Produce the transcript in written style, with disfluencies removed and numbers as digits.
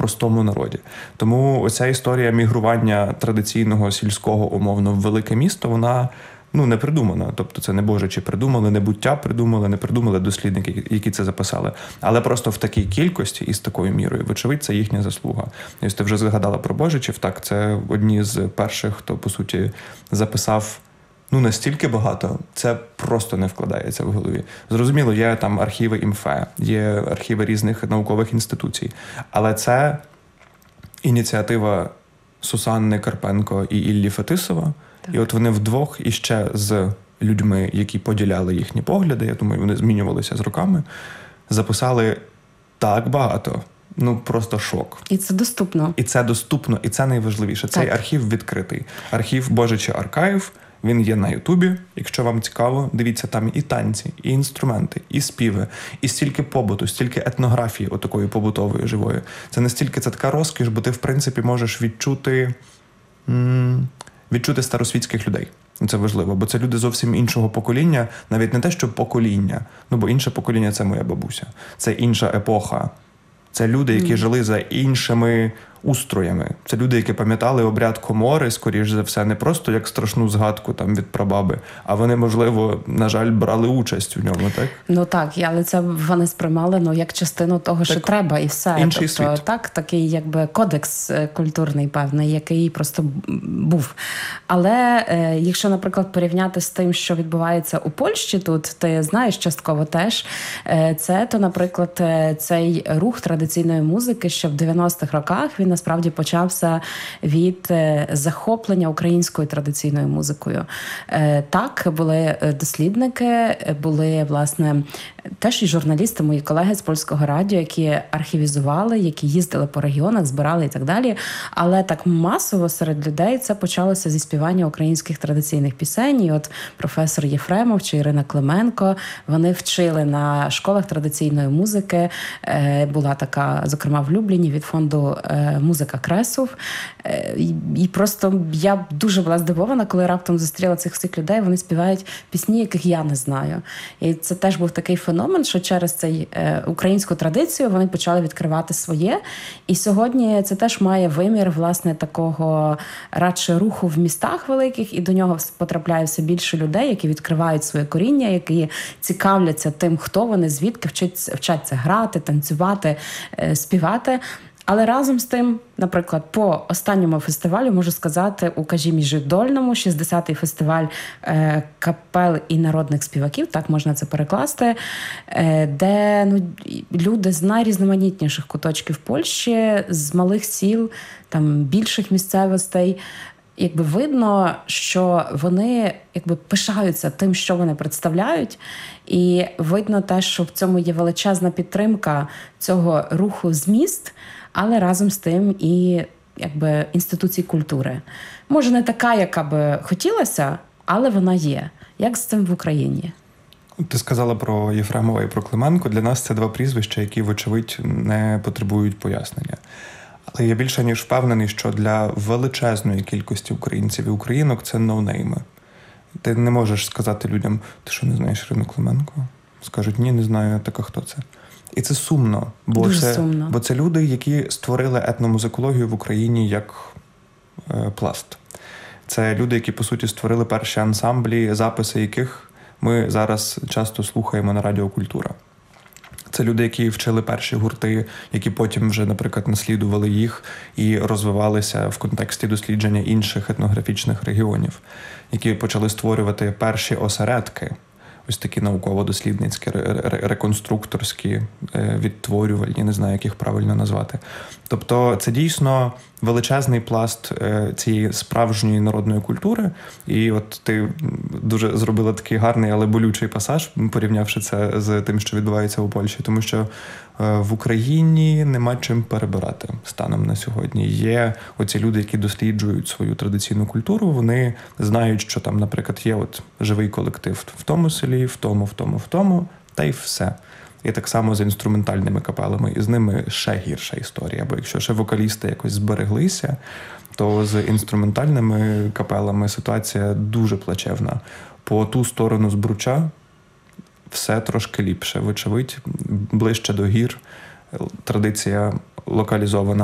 простому народі. Тому оця історія мігрування традиційного сільського умовно в велике місто, вона не придумана. Тобто це не божичі придумали, не буття придумали, не придумали дослідники, які це записали. Але просто в такій кількості і з такою мірою, вочевидь, це їхня заслуга. Ось ти вже згадала про божичів, так, це одні з перших, хто, по суті, записав настільки багато, це просто не вкладається в голові. Зрозуміло, є там архіви ІМФЕ, є архіви різних наукових інституцій, але це ініціатива Сусанни Карпенко і Іллі Фетисова. Так. І от вони вдвох іще з людьми, які поділяли їхні погляди, я думаю, вони змінювалися з роками, записали так багато. Просто шок. І це доступно. І це найважливіше. Цей архів відкритий. Архів Божичі Аркаїв, він є на Ютубі, якщо вам цікаво. Дивіться, там і танці, і інструменти, і співи, і стільки побуту, стільки етнографії отакої побутової, живої. Це така розкіш, бо ти, в принципі, можеш відчути старосвітських людей. Це важливо, бо це люди зовсім іншого покоління, навіть не те, що покоління, бо інше покоління – це моя бабуся. Це інша епоха. Це люди, які жили за іншими устроями. Це люди, які пам'ятали обряд комори, скоріш за все, не просто як страшну згадку там від прабаби, а вони, можливо, на жаль, брали участь у ньому, так? Так, але це вони сприймали, як частину того, що треба, і все. Інший світ. Так, такий, якби, кодекс культурний певний, який просто був. Але якщо, наприклад, порівняти з тим, що відбувається у Польщі тут, ти знаєш частково теж, то, наприклад, цей рух традиційної музики, що в 90-х роках він насправді почався від захоплення українською традиційною музикою. Так, були дослідники, були, власне, теж і журналісти, мої колеги з Польського радіо, які архівізували, які їздили по регіонах, збирали і так далі. Але так масово серед людей це почалося зі співання українських традиційних пісень. І от професор Єфремов чи Ірина Клименко, вони вчили на школах традиційної музики. Була така, зокрема, в Любліні від фонду «Музика Кресов». І просто я дуже була здивована, коли раптом зустріла цих всіх людей, вони співають пісні, яких я не знаю. І це теж був такий феномен, що через цей українську традицію вони почали відкривати своє. І сьогодні це теж має вимір, власне, такого радше руху в містах великих, і до нього потрапляє все більше людей, які відкривають своє коріння, які цікавляться тим, хто вони, звідки вчаться грати, танцювати, співати. Але разом з тим, наприклад, по останньому фестивалю, можу сказати, у Кажіміжі Дольному, 60-й фестиваль капел і народних співаків, так можна це перекласти, де люди з найрізноманітніших куточків Польщі, з малих сіл, там більших місцевостей, якби видно, що вони пишаються тим, що вони представляють, і видно те, що в цьому є величезна підтримка цього руху з міст, але разом з тим і інституцій культури. Може, не така, яка би хотілося, але вона є. Як з цим в Україні? Ти сказала про Єфремова і про Клименко. Для нас це два прізвища, які, вочевидь, не потребують пояснення. Але я більше ніж впевнений, що для величезної кількості українців і українок це ноунейми. Ти не можеш сказати людям, ти що, не знаєш Ірину Клименко? Скажуть, ні, не знаю, така хто це. І це сумно, бо це люди, які створили етномузикологію в Україні як пласт. Це люди, які, по суті, створили перші ансамблі, записи яких ми зараз часто слухаємо на Радіо Культура. Це люди, які вчили перші гурти, які потім вже, наприклад, наслідували їх і розвивалися в контексті дослідження інших етнографічних регіонів, які почали створювати перші осередки, ось такі науково-дослідницькі, реконструкторські, відтворювальні, не знаю, як їх правильно назвати. Тобто це дійсно величезний пласт цієї справжньої народної культури. І от ти дуже зробила такий гарний, але болючий пасаж, порівнявши це з тим, що відбувається у Польщі. Тому що в Україні нема чим перебирати станом на сьогодні. Є оці люди, які досліджують свою традиційну культуру, вони знають, що там, наприклад, є от живий колектив в тому селі, в тому, та й все. І так само з інструментальними капелами. І з ними ще гірша історія. Бо якщо ще вокалісти якось збереглися, то з інструментальними капелами ситуація дуже плачевна. По ту сторону Збруча все трошки ліпше. Вочевидь, ближче до гір, традиція локалізована